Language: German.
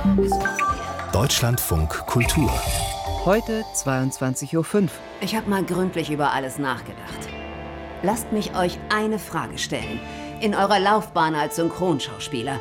Deutschlandfunk Kultur. Heute 22:05 Uhr. Ich habe mal gründlich über alles nachgedacht. Lasst mich euch eine Frage stellen. In eurer Laufbahn als Synchronschauspieler,